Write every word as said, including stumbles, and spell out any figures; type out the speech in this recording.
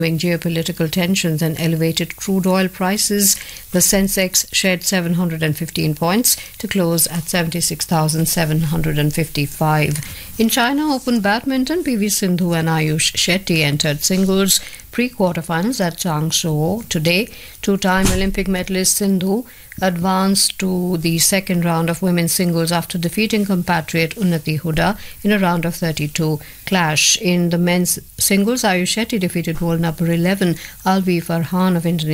Geopolitical tensions and elevated crude oil prices, the Sensex shed seven hundred fifteen points to close at seventy-six thousand seven hundred fifty-five. In China Open Badminton, P V Sindhu and Ayush Shetty entered singles pre-quarterfinals at Changshuo today. Two-time Olympic medalist Sindhu advanced to the second round of women's singles after defeating compatriot Unnati Huda in a round of thirty-two clash. In the men's singles, Ayush Shetty defeated world number eleven Alvi Farhan of Indonesia